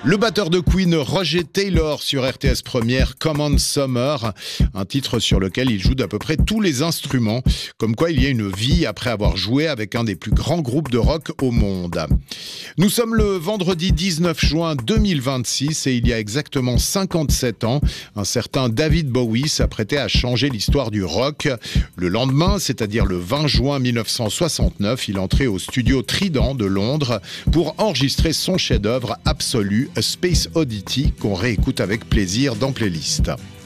Le batteur de Queen, Roger Taylor, sur RTS Première, Common Summer, un titre sur lequel il joue d'à peu près tous les instruments, comme quoi il y a une vie après avoir joué avec un des plus grands groupes de rock au monde. Nous sommes le vendredi 19 juin 2026 et il y a exactement 57 ans, un certain David Bowie s'apprêtait à changer l'histoire du rock. Le lendemain, c'est-à-dire le 20 juin 1969, il entrait au studio Trident de Londres pour enregistrer son chef-d'œuvre absolu, A Space Oddity, qu'on réécoute avec plaisir dans Playlist.